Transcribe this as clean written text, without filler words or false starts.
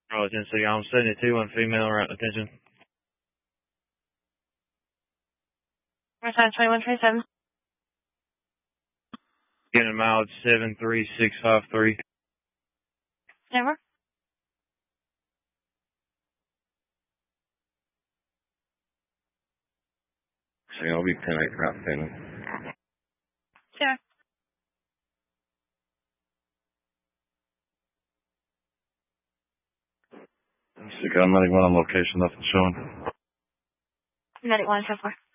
Oh, Tennessee, I'm 72, one female, right attention. Response 2127. Getting a mileage 73653. Never. So I'll be 10-8 route payment. Sure. So I'm not even on location, nothing showing. 91 so far.